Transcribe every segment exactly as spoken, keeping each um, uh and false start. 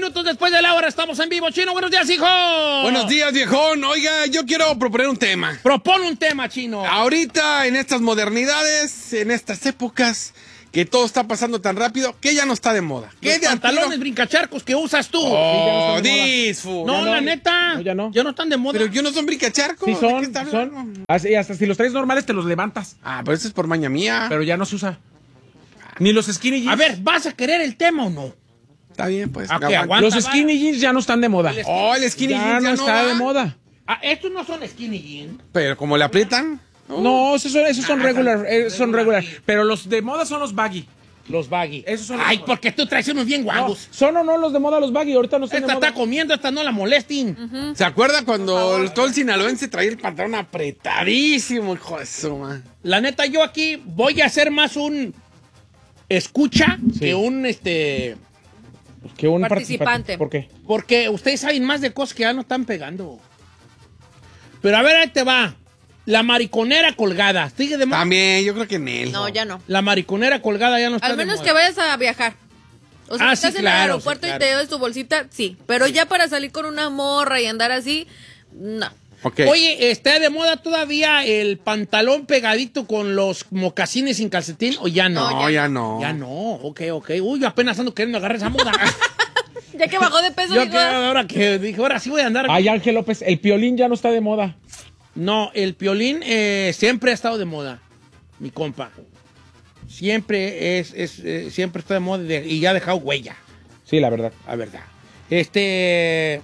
minutos después de la hora estamos en vivo. Chino, buenos días, hijo. Buenos días, viejón. Oiga, yo quiero proponer un tema. Propone un tema, Chino. Ahorita, en estas modernidades, en estas épocas que todo está pasando tan rápido, que ya no está de moda. ¿Qué Los de pantalones tiro? brincacharcos que usas tú. Oh, Sí, ya no están de moda. disfu. No, no, la neta. no, ya no. Ya no están de moda. Pero yo no son brincacharcos. Sí ¿de son, qué está son. hablando? Así, hasta si los traes normales te los levantas. Ah, pero eso es por maña mía. Pero ya no se usa. Ni los skinny jeans. A ver, ¿vas a querer el tema o no? Está bien, pues. Ah, ok, aguanta. aguanta. Los skinny jeans ya no están de moda. Oh, el skinny ya jeans no ya está va. de moda. Ah, estos no son skinny jeans. Pero como le aprietan. No, esos son, esos son Ah, regular, están- esos son regular. Pero los de moda son los baggy. Los baggy. Esos son los Ay, de moda. porque tú traes unos bien No, guangos. son o no los de moda los baggy. Ahorita no están Esta de moda. está comiendo, esta no la molesten. ¿Se acuerda cuando el, todo el sinaloense traía el pantalón apretadísimo, hijo de su man? La neta, yo aquí voy a hacer más un escucha Sí. que un este. Que un Participante. ¿Por qué? Porque ustedes saben más de cosas que ya no están pegando. Pero a ver, ahí te va. La mariconera colgada. ¿Sigue de moda? También, yo creo que en él. No, ya no. La mariconera colgada ya no está Al de menos moda. que vayas a viajar. O sea, Ah, si estás sí, en claro, el aeropuerto sí, claro. y te llevas tu bolsita, sí. Pero ya para salir con una morra y andar así, no. Ok. Oye, ¿está de moda todavía el pantalón pegadito con los mocasines sin calcetín o ya no? no, ya no. Ya no, ok, ok. Uy, yo apenas ando queriendo agarrar esa moda. Ya que bajó de peso, Yo digo, que ahora que dije, ahora sí voy a andar. Ay, Ángel López, el piolín ya no está de moda. No, el piolín eh, siempre ha estado de moda, mi compa. Siempre es, es eh, siempre está de moda de- y ya ha dejado huella, Sí, la verdad. la verdad. Este.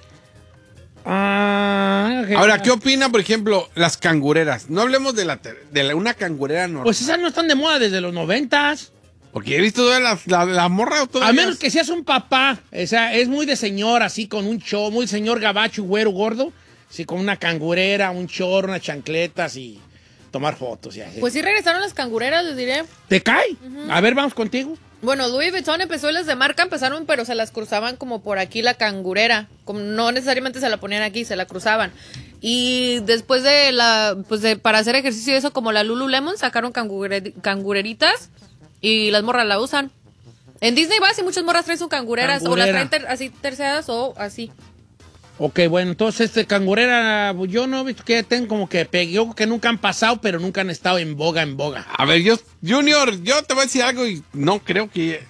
Ah, Ahora, ¿qué opina, por ejemplo, las cangureras? No hablemos de, la, ter- de la- una cangurera normal. Pues esas no están de moda desde los noventas. Porque he visto toda la, la, la morra todavía. A menos que seas un papá, o sea, es muy de señor, así con un show, muy señor gabacho, güero, gordo, así con una cangurera, un short, unas chancletas y tomar fotos y así. Pues sí regresaron las cangureras, les diré. ¿Te cae? A ver, vamos contigo. Bueno, Louis Vuitton empezó y las de marca empezaron, pero se las cruzaban como por aquí la cangurera. Como no necesariamente se la ponían aquí, se la cruzaban. Y después de la, pues de, para hacer ejercicio y eso, como la Lululemon, sacaron cangure- cangureritas y las morras la usan. En Disney vas y muchas morras traen sus cangureras, o las Cangurera. traen ter- así terciadas o así. Ok, bueno, entonces, este, cangurera, yo no he visto que tengan como que pegue, yo creo que nunca han pasado, pero nunca han estado en boga, en boga. A ver, yo, Junior, yo te voy a decir algo y no creo que...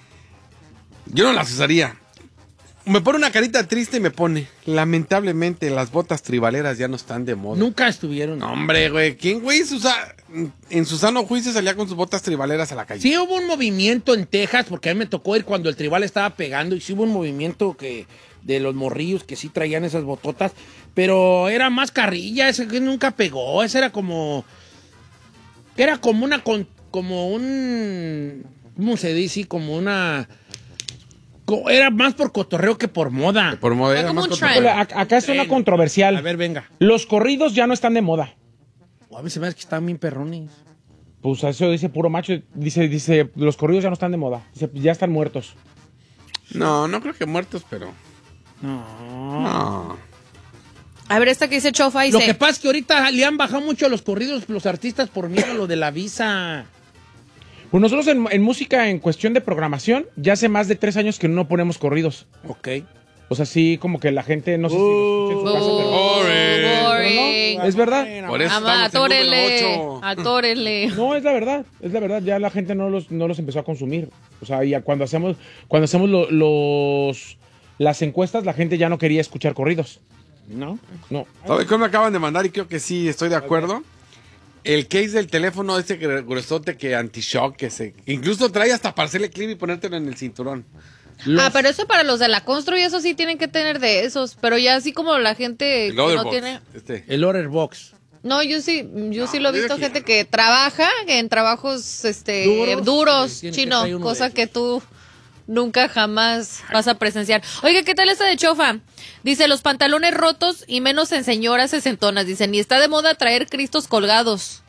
Yo no las usaría. Me pone una carita triste y me pone, lamentablemente, las botas tribaleras ya no están de moda. Nunca estuvieron. No, hombre, güey. ¿Quién, güey, se usa- en su sano juicio salía con sus botas tribaleras a la calle? Sí hubo un movimiento en Texas, porque a mí me tocó ir cuando el tribal estaba pegando, y sí hubo un movimiento que de los morrillos que sí traían esas bototas, pero era más carrilla, ese que nunca pegó, ese era como... Era como una... con- como un... ¿Cómo se dice? Como una... co- Era más por cotorreo que por moda. Por moda, era como más un cotorreo. trend. Ac- Acá es una A controversial. ver, venga. Los corridos ya no están de moda. O a mí se me hace que están bien perrones. Pues eso dice puro macho. Dice, dice, los corridos ya no están de moda. Dice, ya están muertos. No, no creo que muertos, pero... No. No. A ver, esta que dice Chofa Lo dice... que pasa es que ahorita le han bajado mucho los corridos los artistas por miedo a lo de la visa. Pues nosotros en, en música, en cuestión de programación, ya hace más de tres años que no ponemos corridos. Ok. O sea, sí, como que la gente, no sé si lo escucha en su casa, pero... Boring. Boring. No, es verdad. Por eso Ama, estamos en número atórele, ocho. atórele. No, es la verdad, es la verdad. Ya la gente no los, no los empezó a consumir. O sea, ya cuando hacemos, cuando hacemos lo- los, las encuestas, la gente ya no quería escuchar corridos. ¿No? No. ¿Sabe qué me acaban de mandar? Y creo que sí, estoy de acuerdo. El case del teléfono, ese gr- gruesote que anti-shock, que se... Incluso trae hasta para hacerle clip y ponértelo en el cinturón. Ah, pero eso para los de la Constru y eso sí tienen que tener de esos. Pero ya así como la gente El que no Otherbox, tiene... este. El Order Box. No, yo sí, yo No, sí lo he yo visto aquí- gente que trabaja en trabajos este ¿Duros? duros, Sí, tiene que chino, traer uno cosa de esos. que tú nunca jamás vas a presenciar. Oiga, ¿qué tal esta de Chofa? Dice, los pantalones rotos y menos en señoras sesentonas. Dice, ni está de moda traer cristos colgados.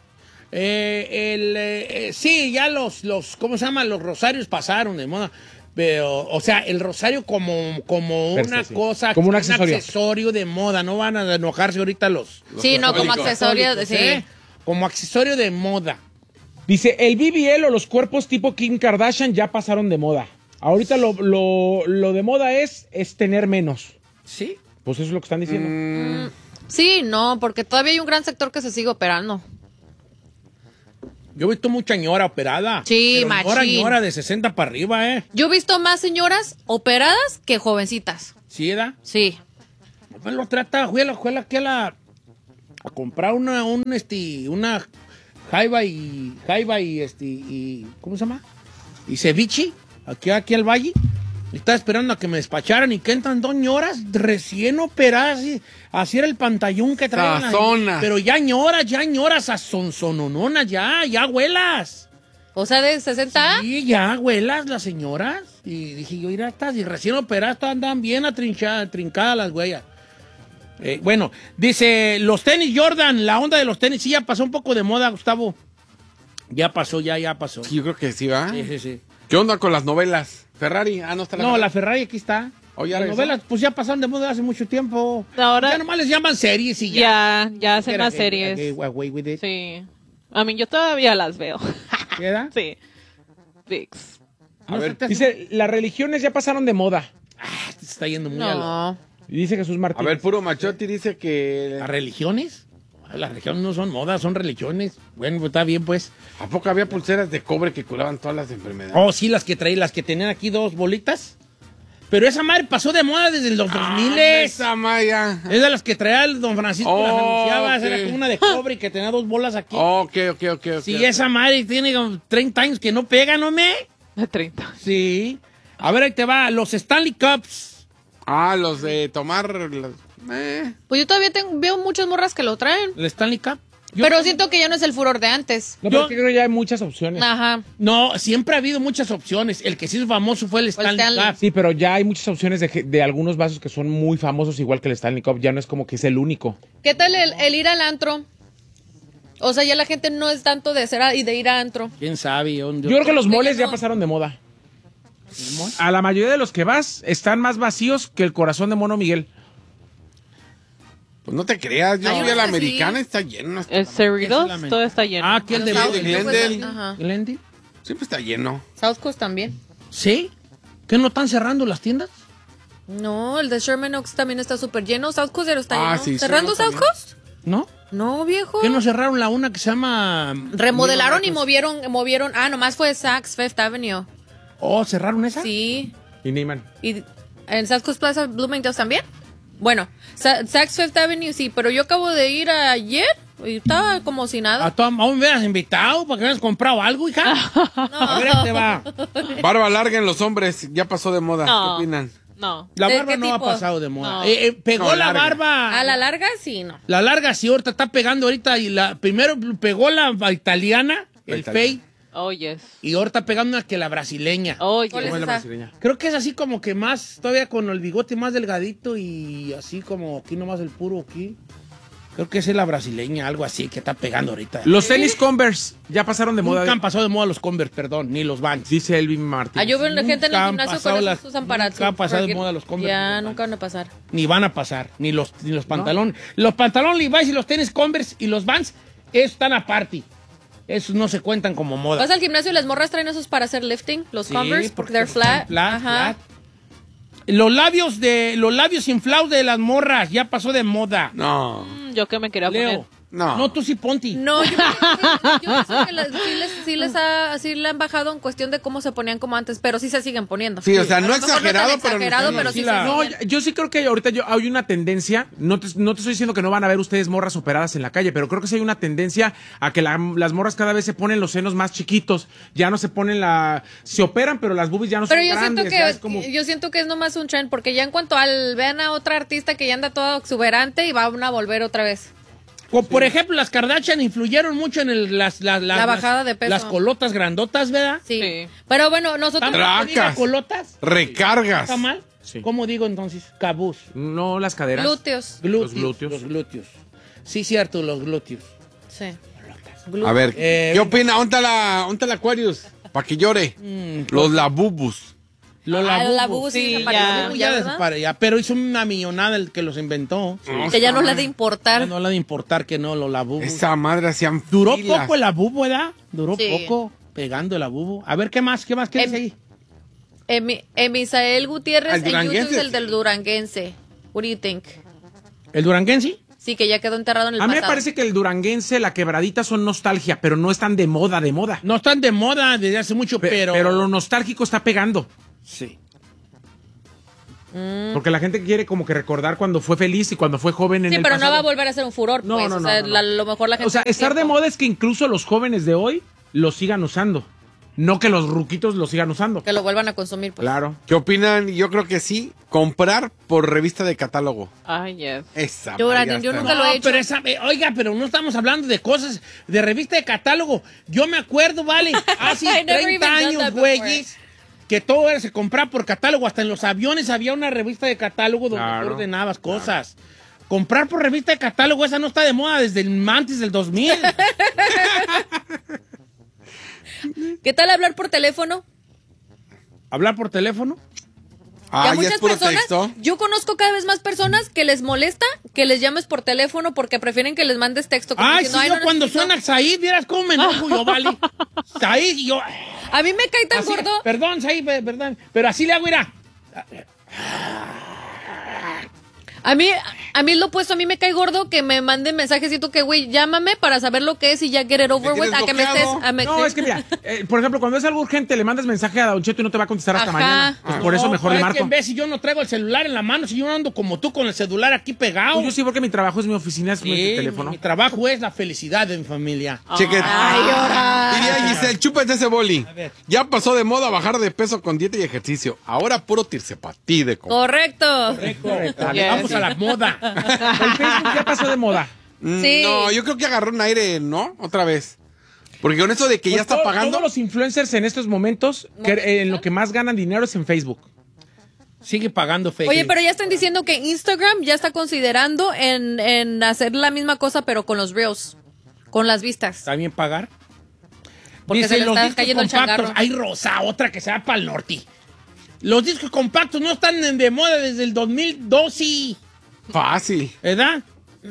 Eh, el, eh, eh, sí, ya los, los, ¿cómo se llama? Los rosarios pasaron de moda. Pero, o sea, el rosario como, como Per una se, sí. cosa, Como un accesorio. accesorio de moda. No van a enojarse ahorita los... Sí, no, como católicos. accesorio, católicos, sí. ¿eh? Como accesorio de moda. Dice, el B B L o los cuerpos tipo Kim Kardashian ya pasaron de moda. Ahorita lo, lo, lo de moda es, es tener menos. Sí. Pues eso es lo que están diciendo. Mm, Sí, no, porque todavía hay un gran sector que se sigue operando. Yo he visto mucha ñora operada. Sí, pero ñora, machín. ñora de sesenta para arriba, ¿eh? Yo he visto más señoras operadas que jovencitas. ¿Sí, edad? Sí. Pues lo trata, fui a la escuela aquí a la... a comprar una, un, este, una jaiba y... jaiba y, este, y... ¿cómo se llama? Y ceviche, aquí, aquí al valle. Y estaba esperando a que me despacharan y que entran dos ñoras recién operadas. Así, así era el pantallón que traían. las- Sazonas. Pero ya ñoras, ya ñoras, sazonzonononas, ya, ya abuelas. O sea, de sesenta. Sí, ya abuelas las señoras. Y dije yo, mira, estas y recién operadas andan bien atrinchadas, trincadas las huellas. Eh, bueno, dice, los tenis Jordan, la onda de los tenis, sí, ya pasó un poco de moda, Gustavo. Ya pasó, ya, ya pasó. sí, yo creo que sí, ¿va? Sí, sí, sí. ¿Qué onda con las novelas? Ferrari, ah, no está la No, la Ferrari. Ferrari aquí está. Oh, ya Las regresó. novelas, pues ya pasaron de moda hace mucho tiempo. Ahora- Ya nomás les llaman series y ya. Ya, ya hacen Era más que- series. que- que- away with it. Sí. A mí yo todavía las veo. ¿Queda? Sí. VIX. No A se ver, te hace- Dice, las religiones ya pasaron de moda. Ah, se está yendo muy a, lo- No. Y dice Jesús A Martínez. ver, puro machote dice que... ¿a religiones. Las religiones no son modas, son religiones. Bueno, pues está bien, pues. ¿A poco había pulseras de cobre que curaban todas las enfermedades? Oh, sí, las que traí, las que tenían aquí dos bolitas. Pero esa madre pasó de moda desde los dos mil. Ah, esa Maya. Es de las que traía el don Francisco, las Oh, anunciaba. ok. Era como una de cobre y que tenía dos bolas aquí. Ok, ok, ok, ok. sí, ok. esa madre tiene como treinta años que no pega, ¿no me? De treinta. Sí. A ver, ahí te va. Los Stanley Cups. Ah, los de tomar... las- eh. Pues yo todavía tengo, veo muchas morras que lo traen. El Stanley Cup. Yo- Pero siento que ya no es el furor de antes. No, yo- porque creo que ya hay muchas opciones. Ajá. No, siempre ha habido muchas opciones. El que sí es famoso fue el Fue el Stanley, Stanley. Cup. Sí, pero ya hay muchas opciones de, ge- de algunos vasos que son muy famosos, igual que el Stanley Cup. Ya no es como que es el único. ¿Qué tal el, el ir al antro? O sea, ya la gente no es tanto de ser a- y de ir a antro. ¿Quién sabe? Yo, Yo creo que los que ya moles ya no. pasaron de moda. A la mayoría de los que vas están más vacíos que el corazón de Mono Miguel. Pues no te creas, yo Ay, fui yo a la creo que sí. americana, está lleno. está- El Cerritos, solamente. todo está lleno. Ah, que el de, Sí, de de Glendale. Pues, ajá. Glendale. Siempre está lleno. South Coast también. ¿Sí? ¿Que no están cerrando las tiendas? No, el de Sherman Oaks también está súper lleno. South Coast ya no está Ah, lleno. sí, ¿Cerrando Sherman South también. Coast? ¿No? No, viejo. ¿Que no cerraron la una que se llama... Remodelaron y movieron, movieron. Ah, nomás fue Saks Fifth Avenue. Oh, ¿cerraron esa? Sí. Y Neyman. ¿Y en South Coast Plaza Bloomingdale's también? Bueno, Sa- Saks Fifth Avenue sí, pero yo acabo de ir ayer y estaba como si A nada. tu mamá me hubieras invitado para que hubieras comprado algo, hija. A ver, ahí te va. Barba larga en los hombres, ya pasó de moda. No. ¿Qué opinan? No. La ¿De barba qué no ha tipo? pasado de moda. No. Eh, eh, pegó No, la larga. barba. A la larga sí, no. La larga sí, ahorita está pegando ahorita. Y la, primero pegó la italiana, La el italiana. fade. Oh, yes. Y ahorita está pegando una que la brasileña. Oh, ¿Cuál yes. es ¿Cómo es la esa? brasileña? Creo que es así como que más, todavía con el bigote más delgadito y así como aquí nomás el puro aquí. Creo que esa es la brasileña, algo así que está pegando ahorita. Los tenis Converse ya pasaron de moda. Nunca han pasado de moda los Converse, perdón, ni los Vans. Dice Elvin Martín. Ah, yo veo la gente en el Nunca han gimnasio pasado con las- esos usan para nunca han pasado de porque- moda los Converse ni Ya, los nunca van a pasar. Ni van a pasar, ni los, ni los pantalones. Los pantalones Levi's y los tenis Converse y los Vans, esos están aparte. Esos no se cuentan como moda. Vas al gimnasio y las morras traen esos para hacer lifting, los Sí, Converse, porque they're están flat. flat, Ajá. flat. Los labios de los labios inflados de las morras ya pasó de moda. No. Mm, Yo que me quería Leo. poner. No. No, tú sí ponti. No, yo, yo pienso que las- sí, les, sí les ha, sí le han bajado en cuestión de cómo se ponían como antes, pero sí se siguen poniendo. Sí, o sea, A no lo mejor exagerado, tan pero... exagerado, no, pero sí sí, la- se No, siguen. yo, yo sí creo que ahorita yo, hay una tendencia, no te, no te estoy diciendo que no van a ver ustedes morras operadas en la calle, pero creo que sí hay una tendencia a que la- las morras cada vez se ponen los senos más chiquitos, ya no se ponen la... Se operan, pero las boobies ya no Pero son yo grandes. siento ya que es como- yo siento que es nomás un trend, porque ya en cuanto al vean a otra artista que ya anda toda exuberante y van a volver otra vez. O, por ejemplo, las Kardashian influyeron mucho en el, las, las, las- La bajada de peso. Las colotas grandotas, ¿verdad? Sí. Sí. Pero bueno, nosotros ¿Está mal que diga Tracas. colotas? Recargas. ¿Está mal? Sí. ¿Cómo digo entonces? Cabuz. No, las caderas. glúteos. Glúteos. Los glúteos. Los glúteos. Sí, cierto, los glúteos. Sí. A ver, Eh, ¿qué opina? ¿Dónde está la, dónde está la Aquarius? Para que llore. Los labubus. Los Ah, labubos. la bubu sí, Sí, desapareció, ya. Ya, ya, ya ¿verdad? desapare- ya, pero hizo una millonada el que los inventó. Que ya no le ha de importar. Ya no le ha de importar que no, los labubos. Esa madre hacían Duró filas. poco el abubo, ¿verdad? Duró Sí. poco pegando el abubo. A ver, ¿qué más? ¿Qué más? ¿Qué Eh, dice ahí? Emi- Emisael Gutiérrez Al en YouTube duranguense. es el del duranguense. What do you think? ¿El duranguense? Sí, que ya quedó enterrado en el A mí me pasado. parece que el duranguense, la quebradita son nostalgia, pero no están de moda, de moda. No están de moda desde hace mucho, Pe- pero... pero lo nostálgico está pegando. Sí. Porque la gente quiere como que recordar cuando fue feliz y cuando fue joven en Sí, el pero no pasado. va a volver a ser un furor, No, pues. no, o no, sea, no, no. la- lo mejor la gente... O sea, estar de tiempo. moda es que incluso los jóvenes de hoy lo sigan usando. No que los ruquitos lo sigan usando. Que lo vuelvan a consumir, pues. Claro. ¿Qué opinan? Yo creo que sí. Comprar por revista de catálogo. Ay, yes. Esa. Yo, madre, yo hasta- nunca lo he No, hecho. pero esa, eh, oiga, pero no estamos hablando de cosas de revista de catálogo. Yo me acuerdo, vale, hace I never treinta even done años, that before. güeyes, que todo era, se compraba por catálogo. Hasta en los aviones había una revista de catálogo donde Claro, tú ordenabas cosas. Comprar por revista de catálogo, esa no está de moda desde el antes del dos mil. ¿Qué tal hablar por teléfono? Hablar por teléfono. Ah, Y a ya muchas es puro personas, texto. yo conozco cada vez más personas que les molesta que les llames por teléfono porque prefieren que les mandes texto. como Ay, sí, diciendo, yo no cuando necesito". suena Said, vieras cómo me enojo yo, vale. Said, y yo... A mí me cae tan así- gordo. Perdón, Said, pe- perdón. Pero así le hago, mira. A mí, a mí lo opuesto, a mí me cae gordo que me manden mensajes y tú que, güey, llámame para saber lo que es y ya get it over Me with. tienes A que me estés... bloqueado. a me- No, es que mira, eh, por ejemplo, cuando es algo urgente, le mandas mensaje a Don Cheto y no te va a contestar hasta Ajá. mañana. Pues por eso No, mejor le es que marco. en vez si yo no traigo el celular en la mano, si yo no ando como tú con el celular aquí pegado. Pues yo sí, porque mi trabajo es mi oficina, es mi Sí, teléfono. mi trabajo es la felicidad de mi familia. Cheque. Ay, ahora. Diría Giselle, chúpate ese boli. A ver. Ya pasó de moda bajar de peso con dieta y ejercicio. Ahora puro tircepatí de co- Correcto. Correcto. Yes. Vamos a la moda. El Facebook ya pasó de moda. Mm, Sí. No, yo creo que agarró un aire, ¿no? Otra vez. Porque con eso de que ya Pues está todo- pagando. Todos los influencers en estos momentos, que, eh, en lo que más ganan dinero es en Facebook. Sigue pagando Facebook. Oye, pero ya están diciendo que Instagram ya está considerando en, en hacer la misma cosa, pero con los reels, con las vistas. ¿También pagar? Porque se le los está discos cayendo el compactos. changarro. Hay rosa, otra que se va para el norte. Los discos compactos no están en- de moda desde el dos mil doce, Fácil. ¿verdad?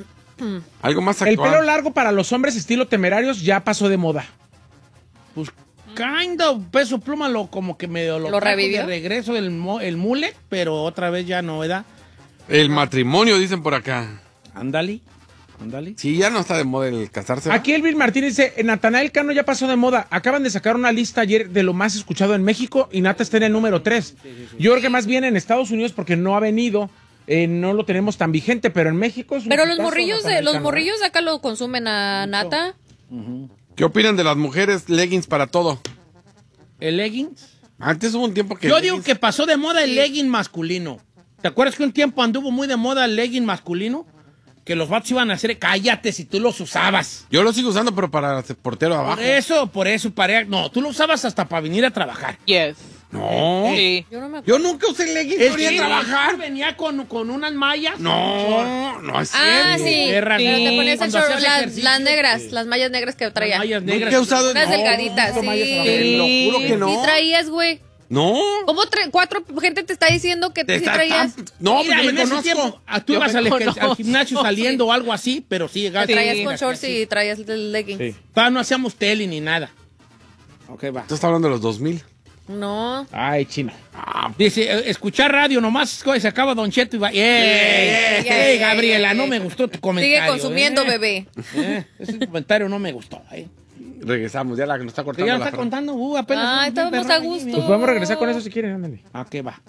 Algo más El actual. pelo largo para los hombres estilo temerarios ya pasó de moda. Pues, kind of, Peso Pluma lo, como que medio lo, ¿Lo trajo revivió? de regreso el, mo- el mullet, pero otra vez ya no, ¿verdad? El matrimonio, dicen por acá. Ándale, ándale. Sí, ya no está de moda el casarse. ¿va? Aquí Elvin Martínez dice, Natanael Cano ya pasó de moda. Acaban de sacar una lista ayer de lo más escuchado en México y Nata está en el número tres. Yo creo que más bien en Estados Unidos porque no ha venido, eh, no lo tenemos tan vigente, pero en México es un Pero los hitazo, morrillos, de, Natanael los Cano. morrillos de acá lo consumen a Nata. ¿Qué opinan de las mujeres leggings para todo? ¿El leggings? Antes hubo un tiempo que. Yo digo leggings- que pasó de moda el legging masculino. ¿Te acuerdas que un tiempo anduvo muy de moda el legging masculino? Que los vatos iban a hacer, cállate si tú los usabas. Yo lo sigo usando, pero para el portero abajo. Por eso, por eso, para... No, tú lo usabas hasta para venir a trabajar. Yes. No. Sí. Yo no me acuerdo. Yo nunca usé leggings El para ir a trabajar. venía con, con unas mallas. No, no es Ah, cierto. sí. Perra, Pero te sí. ponías el Cuando short, hacías las, ejercicio, las negras, sí. las mallas negras que Las traía. mallas Nunca negras. he usado. Unas no, delgaditas, uso mallas a la sí. Te lo juro que no. Sí traías, güey. No. ¿Cómo tra- cuatro gente te está diciendo que Te sí está- traías? tan- No, Mira, pues yo en me ese conozco. tiempo, ah, tú Yo ibas me al, ejer- al conozco. gimnasio saliendo o algo así, pero sí llegaste. Te traías Sí. con shorts y traías el leggings. Sí. Todavía no hacíamos tele ni nada. Ok, va. Tú estás hablando de los dos mil. No. Ay, chino. Dice, eh, escuchar radio nomás, se acaba Don Cheto y va. ¡Ey! ey, ¡Ey, ey, Gabriela! ey, No ey. me gustó tu comentario. Sigue consumiendo, ¿eh? bebé. Eh, ese comentario no me gustó. ¿eh? Regresamos, ya la que nos está Que cortando. ya la está Fran. contando, uh, apenas. Ah, un estábamos perrón a ahí, gusto. mira. Pues podemos regresar con eso si quieren, ándale. ¿A qué va?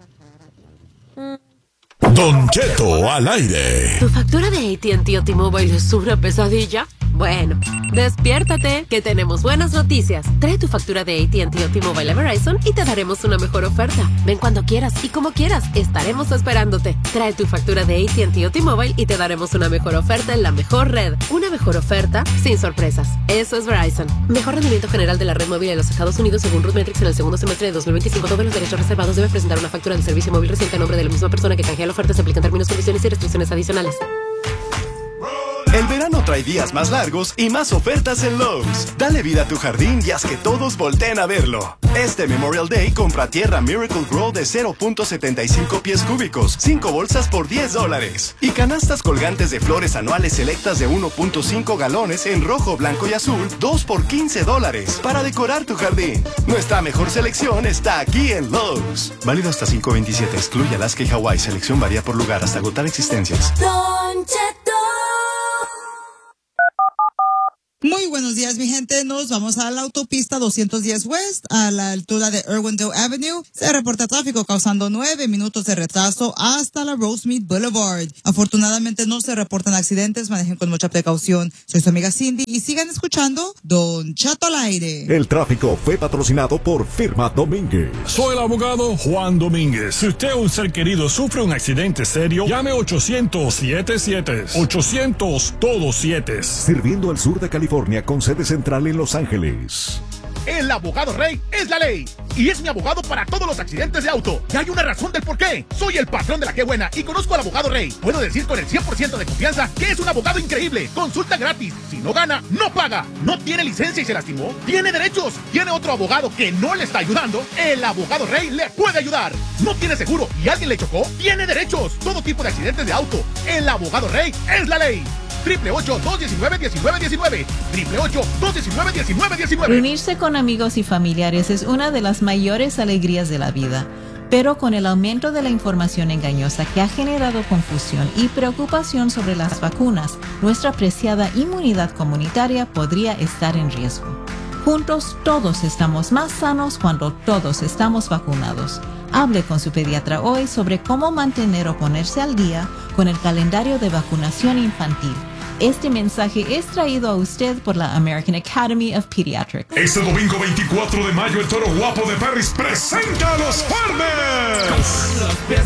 Don Cheto al aire. ¿Tu factura de A T and T o T-Mobile es una pesadilla? Bueno, despiértate, que tenemos buenas noticias. Trae tu factura de A T and T o T-Mobile a Verizon y te daremos una mejor oferta. Ven cuando quieras y como quieras, estaremos esperándote. Trae tu factura de A T and T o T-Mobile y te daremos una mejor oferta en la mejor red. Una mejor oferta sin sorpresas. Eso es Verizon. Mejor rendimiento general de la red móvil en los Estados Unidos según RootMetrics en el segundo semestre de dos mil veinticinco. Todos los derechos reservados debe presentar una factura de servicio móvil reciente a nombre de la misma persona que canjea la oferta. Se aplican términos, condiciones y restricciones adicionales. El verano trae días más largos y más ofertas en Lowe's. Dale vida a tu jardín y haz que todos volteen a verlo. Este Memorial Day compra tierra Miracle Grow de cero punto setenta y cinco pies cúbicos, cinco bolsas por diez dólares. Y canastas colgantes de flores anuales selectas de uno punto cinco galones en rojo, blanco y azul, dos por quince dólares. Para decorar tu jardín. Nuestra mejor selección está aquí en Lowe's. Válido hasta cinco veintisiete. Excluye Alaska y Hawái. Selección varía por lugar hasta agotar existencias. Don Cheto. Muy buenos días, mi gente. Nos vamos a la autopista doscientos diez West, a la altura de Irwindale Avenue. Se reporta tráfico causando nueve minutos de retraso hasta la Rosemead Boulevard. Afortunadamente no se reportan accidentes. Manejen con mucha precaución. Soy su amiga Cindy y sigan escuchando Don Cheto al aire. El tráfico fue patrocinado por Firma Domínguez. Soy el abogado Juan Domínguez. Si usted o un ser querido sufre un accidente serio, llame ochocientos siete siete. ochocientos todo siete. Sirviendo al sur de California con sede central en Los Ángeles. El abogado Rey es la ley y es mi abogado para todos los accidentes de auto. Y hay una razón del por qué. Soy el patrón de la que buena y conozco al abogado Rey. Puedo decir con el cien por ciento de confianza que es un abogado increíble. Consulta gratis. Si no gana, no paga. No tiene licencia y se lastimó. Tiene derechos. Tiene otro abogado que no le está ayudando. El abogado Rey le puede ayudar. No tiene seguro y alguien le chocó. Tiene derechos. Todo tipo de accidentes de auto. El abogado Rey es la ley. Triple ocho, dos diecinueve, diecinueve diecinueve. Triple ocho, dos diecinueve, diecinueve diecinueve. Reunirse con amigos y familiares es una de las mayores alegrías de la vida. Pero con el aumento de la información engañosa que ha generado confusión y preocupación sobre las vacunas, nuestra preciada inmunidad comunitaria podría estar en riesgo. Juntos todos estamos más sanos cuando todos estamos vacunados. Hable con su pediatra hoy sobre cómo mantener o ponerse al día con el calendario de vacunación infantil. Este mensaje es traído a usted por la American Academy of Pediatrics. Este domingo veinticuatro de mayo, el Toro Guapo de Perris presenta a los Farmers,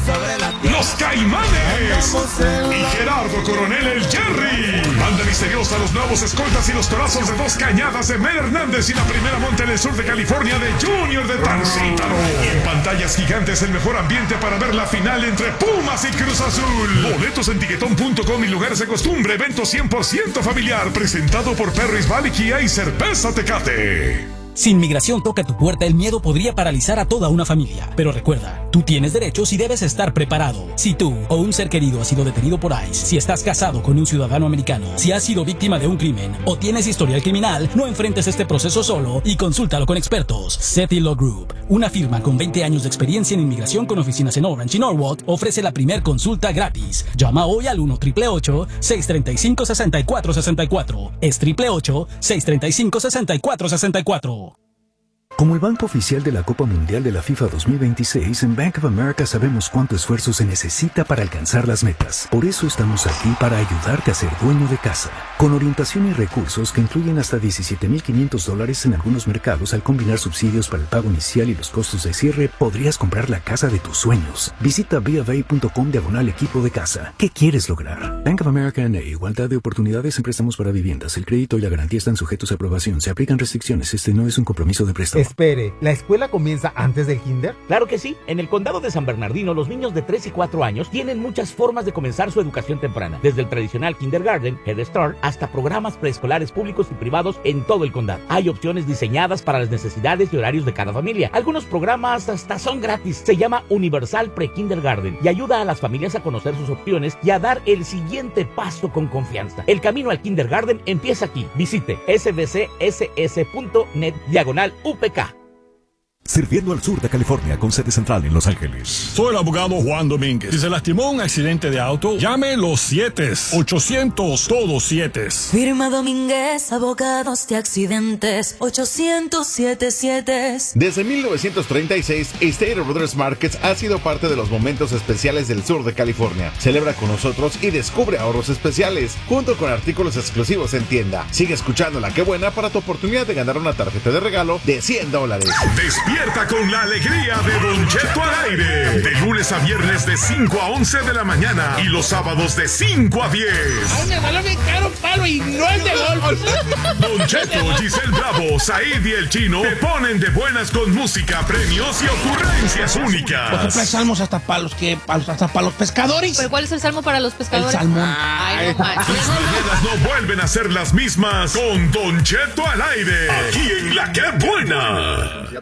los Caimanes y Gerardo Coronel el Jerry. Banda misteriosa, los nuevos escoltas y los corazos de Dos Cañadas de Mel Hernández y la primera monta en el sur de California de Junior de Tancítaro. En pantallas gigantes, el mejor ambiente para ver la final entre Pumas y Cruz Azul. Boletos en tiquetón punto com y lugares de costumbre. Eventos cien por ciento familiar, presentado por Perris Valley Kia y Cerveza Tecate. Si inmigración toca tu puerta, el miedo podría paralizar a toda una familia. Pero recuerda, tú tienes derechos y debes estar preparado. Si tú o un ser querido ha sido detenido por ICE, si estás casado con un ciudadano americano, si has sido víctima de un crimen o tienes historial criminal, no enfrentes este proceso solo y consúltalo con expertos. SETI Law Group, una firma con veinte años de experiencia en inmigración con oficinas en Orange y Norwalk, ofrece la primer consulta gratis. Llama hoy al uno, ocho ocho ocho, seis tres cinco, seis cuatro seis cuatro. Es ocho ocho ocho, seis tres cinco, seis cuatro seis cuatro. Como el banco oficial de la Copa Mundial de la FIFA dos mil veintiséis, en Bank of America sabemos cuánto esfuerzo se necesita para alcanzar las metas. Por eso estamos aquí para ayudarte a ser dueño de casa. Con orientación y recursos que incluyen hasta diecisiete mil quinientos dólares en algunos mercados, al combinar subsidios para el pago inicial y los costos de cierre, podrías comprar la casa de tus sueños. Visita b of a punto com diagonal equipo de casa. ¿Qué quieres lograr? Bank of America N A. Igualdad de oportunidades en préstamos para viviendas. El crédito y la garantía están sujetos a aprobación. Se aplican restricciones. Este no es un compromiso de préstamo. Espere, ¿la escuela comienza antes del kinder? Claro que sí. En el condado de San Bernardino, los niños de tres y cuatro años tienen muchas formas de comenzar su educación temprana. Desde el tradicional kindergarten, Head Start, hasta programas preescolares públicos y privados en todo el condado. Hay opciones diseñadas para las necesidades y horarios de cada familia. Algunos programas hasta son gratis. Se llama Universal Pre-Kindergarten y ayuda a las familias a conocer sus opciones y a dar el siguiente paso con confianza. El camino al kindergarten empieza aquí. Visite s b c s s punto net diagonal U P K. Sirviendo al sur de California con sede central en Los Ángeles. Soy el abogado Juan Domínguez. Si se lastimó un accidente de auto, llame los siete, ochocientos, todo siete. Firma Domínguez, abogados de accidentes, ochocientos siete siete. Desde mil novecientos treinta y seis, State Brothers Markets ha sido parte de los momentos especiales del sur de California. Celebra con nosotros y descubre ahorros especiales, junto con artículos exclusivos en tienda. Sigue escuchando La Qué Buena para tu oportunidad de ganar una tarjeta de regalo de cien dólares. Despierta con la alegría de Don Cheto al aire. De lunes a viernes de cinco a once de la mañana y los sábados de cinco a diez. Aún me salió bien caro palo y no es de golf. Don Cheto, Giselle Bravo, Said y el Chino te ponen de buenas con música, premios y ocurrencias únicas. Por ejemplo, hay salmos hasta para los que hasta para los pescadores. ¿Pero cuál es el salmo para los pescadores? El salmón. Ay, no manches. Tus mañanas no vuelven a ser las mismas con Don Cheto al aire. Aquí en La Qué Buena. Ya pagado por abogado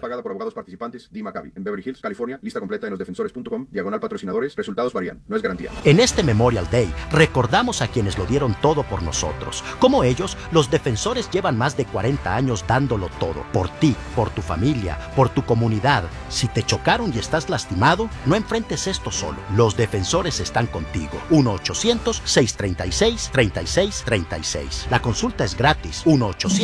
estados participantes, D. Maccabi, en Beverly Hills, California. Lista completa en losdefensores punto com, diagonal patrocinadores. Resultados varían. No es garantía. En este Memorial Day, recordamos a quienes lo dieron todo por nosotros. Como ellos, los defensores llevan más de cuarenta años dándolo todo. Por ti, por tu familia, por tu comunidad. Si te chocaron y estás lastimado, no enfrentes esto solo. Los defensores están contigo. uno ochocientos, seiscientos treinta y seis, treinta y seis treinta y seis. La consulta es gratis. uno ochocientos